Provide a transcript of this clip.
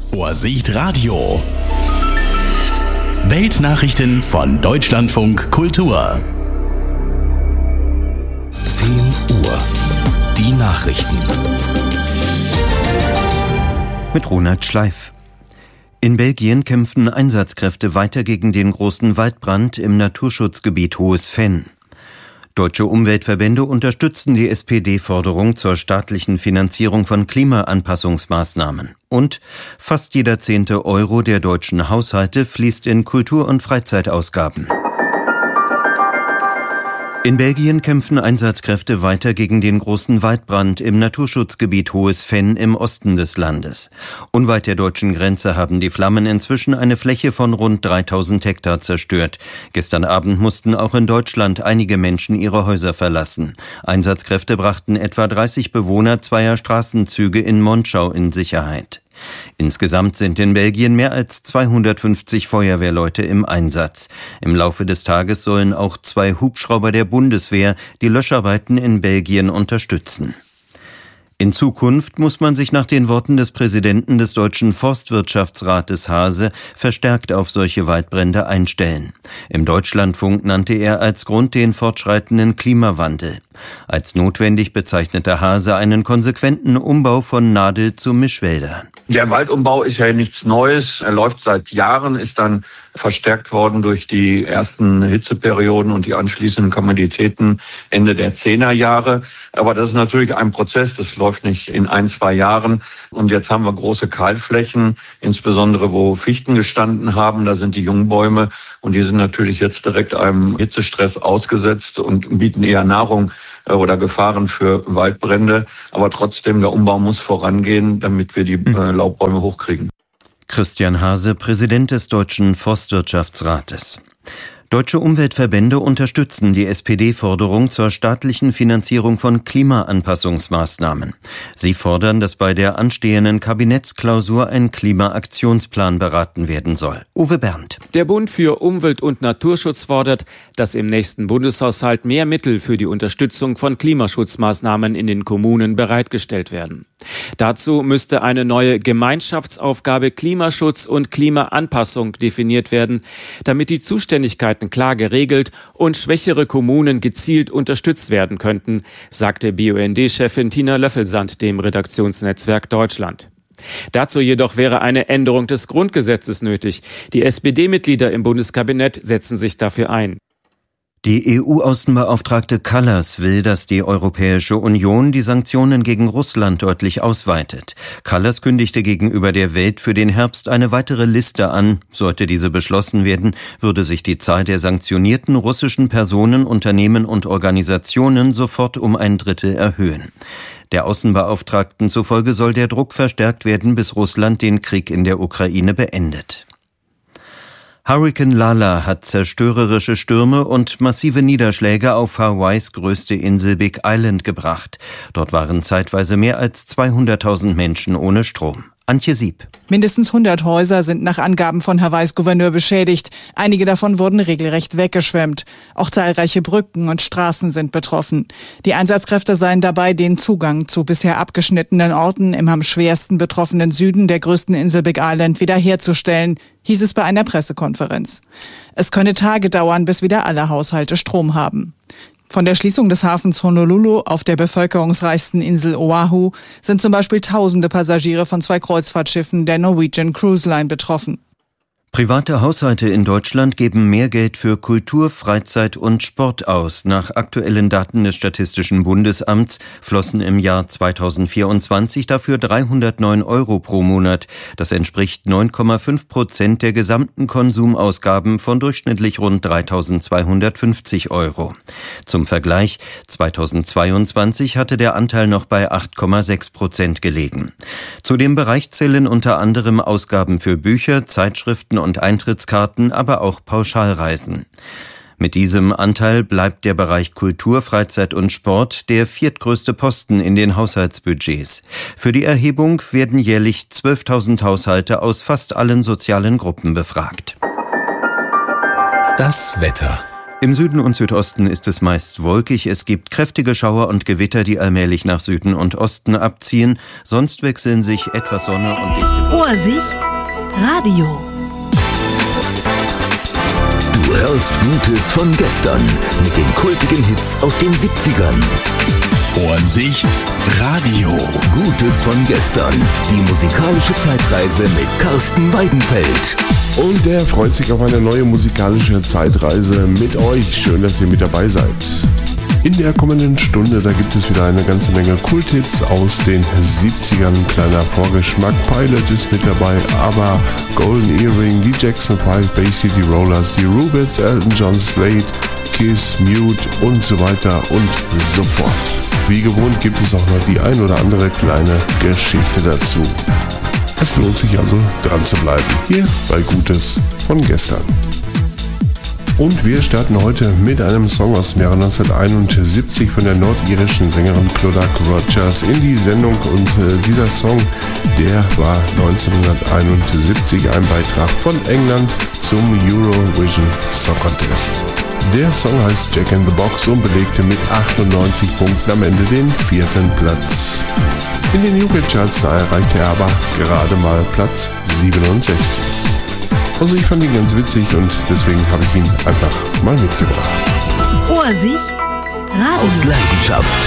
Vorsicht Radio. Weltnachrichten von Deutschlandfunk Kultur. 10 Uhr. Die Nachrichten. Mit Ronald Schleif. In Belgien kämpfen Einsatzkräfte weiter gegen den großen Waldbrand im Naturschutzgebiet Hohes Venn. Deutsche Umweltverbände unterstützen die SPD-Forderung zur staatlichen Finanzierung von Klimaanpassungsmaßnahmen. Und fast jeder 10. Euro der deutschen Haushalte fließt in Kultur- und Freizeitausgaben. In Belgien kämpfen Einsatzkräfte weiter gegen den großen Waldbrand im Naturschutzgebiet Hohes Venn im Osten des Landes. Unweit der deutschen Grenze haben die Flammen inzwischen eine Fläche von rund 3000 Hektar zerstört. Gestern Abend mussten auch in Deutschland einige Menschen ihre Häuser verlassen. Einsatzkräfte brachten etwa 30 Bewohner zweier Straßenzüge in Monschau in Sicherheit. Insgesamt sind in Belgien mehr als 250 Feuerwehrleute im Einsatz. Im Laufe des Tages sollen auch 2 Hubschrauber der Bundeswehr die Löscharbeiten in Belgien unterstützen. In Zukunft muss man sich nach den Worten des Präsidenten des Deutschen Forstwirtschaftsrates Haase verstärkt auf solche Waldbrände einstellen. Im Deutschlandfunk nannte er als Grund den fortschreitenden Klimawandel. Als notwendig bezeichnete Haase einen konsequenten Umbau von Nadel- zu Mischwäldern. Der Waldumbau ist ja nichts Neues. Er läuft seit Jahren, ist dann verstärkt worden durch die ersten Hitzeperioden und die anschließenden Komoditäten Ende der 10er Jahre. Aber das ist natürlich ein Prozess, das läuft nicht in 1-2 Jahren. Und jetzt haben wir große Kahlflächen, insbesondere wo Fichten gestanden haben. Da sind die Jungbäume und die sind natürlich jetzt direkt einem Hitzestress ausgesetzt und bieten eher Nahrung oder Gefahren für Waldbrände. Aber trotzdem, der Umbau muss vorangehen, damit wir die Laubbäume hochkriegen. Christian Haase, Präsident des Deutschen Forstwirtschaftsrates. Deutsche Umweltverbände unterstützen die SPD-Forderung zur staatlichen Finanzierung von Klimaanpassungsmaßnahmen. Sie fordern, dass bei der anstehenden Kabinettsklausur ein Klimaaktionsplan beraten werden soll. Uwe Berndt. Der Bund für Umwelt- und Naturschutz fordert, dass im nächsten Bundeshaushalt mehr Mittel für die Unterstützung von Klimaschutzmaßnahmen in den Kommunen bereitgestellt werden. Dazu müsste eine neue Gemeinschaftsaufgabe Klimaschutz und Klimaanpassung definiert werden, damit die Zuständigkeiten klar geregelt und schwächere Kommunen gezielt unterstützt werden könnten, sagte BUND-Chefin Tina Löffelsand dem Redaktionsnetzwerk Deutschland. Dazu jedoch wäre eine Änderung des Grundgesetzes nötig. Die SPD-Mitglieder im Bundeskabinett setzen sich dafür ein. Die EU-Außenbeauftragte Kallas will, dass die Europäische Union die Sanktionen gegen Russland deutlich ausweitet. Kallas kündigte gegenüber der Welt für den Herbst eine weitere Liste an. Sollte diese beschlossen werden, würde sich die Zahl der sanktionierten russischen Personen, Unternehmen und Organisationen sofort um 1/3 erhöhen. Der Außenbeauftragten zufolge soll der Druck verstärkt werden, bis Russland den Krieg in der Ukraine beendet. Hurrikan Lala hat zerstörerische Stürme und massive Niederschläge auf Hawaiis größte Insel Big Island gebracht. Dort waren zeitweise mehr als 200.000 Menschen ohne Strom. Antje Sieb. Mindestens 100 Häuser sind nach Angaben von Hawaiis Gouverneur beschädigt. Einige davon wurden regelrecht weggeschwemmt. Auch zahlreiche Brücken und Straßen sind betroffen. Die Einsatzkräfte seien dabei, den Zugang zu bisher abgeschnittenen Orten im am schwersten betroffenen Süden der größten Insel Big Island wiederherzustellen, hieß es bei einer Pressekonferenz. Es könne Tage dauern, bis wieder alle Haushalte Strom haben. Von der Schließung des Hafens Honolulu auf der bevölkerungsreichsten Insel Oahu sind zum Beispiel tausende Passagiere von 2 Kreuzfahrtschiffen der Norwegian Cruise Line betroffen. Private Haushalte in Deutschland geben mehr Geld für Kultur, Freizeit und Sport aus. Nach aktuellen Daten des Statistischen Bundesamts flossen im Jahr 2024 dafür 309 Euro pro Monat. Das entspricht 9,5% der gesamten Konsumausgaben von durchschnittlich rund 3.250 Euro. Zum Vergleich, 2022 hatte der Anteil noch bei 8,6% gelegen. Zu dem Bereich zählen unter anderem Ausgaben für Bücher, Zeitschriften und Eintrittskarten, aber auch Pauschalreisen. Mit diesem Anteil bleibt der Bereich Kultur, Freizeit und Sport der viertgrößte Posten in den Haushaltsbudgets. Für die Erhebung werden jährlich 12.000 Haushalte aus fast allen sozialen Gruppen befragt. Das Wetter. Im Süden und Südosten ist es meist wolkig. Es gibt kräftige Schauer und Gewitter, die allmählich nach Süden und Osten abziehen. Sonst wechseln sich etwas Sonne und dichte Vorsicht, Radio. Du hörst Gutes von gestern mit den kultigen Hits aus den 70ern. Vorsicht, Radio. Gutes von gestern. Die musikalische Zeitreise mit Carsten Weidenfeld. Und der freut sich auf eine neue musikalische Zeitreise mit euch. Schön, dass ihr mit dabei seid. In der kommenden Stunde, da gibt es wieder eine ganze Menge Kulthits aus den 70ern. Kleiner Vorgeschmack, Pilot ist mit dabei, aber Golden Earring, die Jackson 5, Bay City Rollers, die Rubits, Elton John, Slade, Kiss, Mute und so weiter und so fort. Wie gewohnt gibt es auch noch die ein oder andere kleine Geschichte dazu. Es lohnt sich also dran zu bleiben, hier bei Gutes von gestern. Und wir starten heute mit einem Song aus dem Jahre 1971 von der nordirischen Sängerin Clodagh Rogers in die Sendung. Und dieser Song, der war 1971 ein Beitrag von England zum Eurovision Song Contest. Der Song heißt Jack in the Box und belegte mit 98 Punkten am Ende den 4. Platz. In den UK-Charts erreichte er aber gerade mal Platz 67. Also ich fand ihn ganz witzig und deswegen habe ich ihn einfach mal mitgebracht. Vorsicht, Radio. Aus Leidenschaft